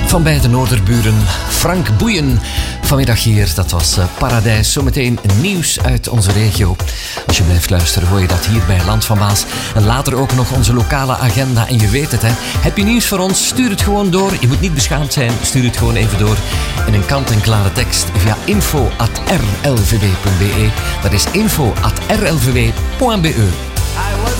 Van bij de Noorderburen, Frank Boeien. Vanmiddag hier, dat was Paradijs. Zometeen nieuws uit onze regio. Als je blijft luisteren, hoor je dat hier bij Land van Maas. En later ook nog onze lokale agenda. En je weet het, hè. Heb je nieuws voor ons? Stuur het gewoon door. Je moet niet beschaamd zijn. Stuur het gewoon even door in een kant-en-klare tekst via info@rlvw.be. Dat is info@rlvw.be.